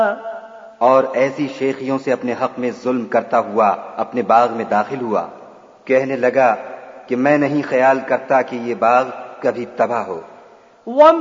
और ऐसी शेखियों से अपने हक में जुल्म करता हुआ अपने बाग में दाखिल हुआ। कहने लगा कि मैं नहीं ख्याल करता कि ये बाग कभी तबाह हो।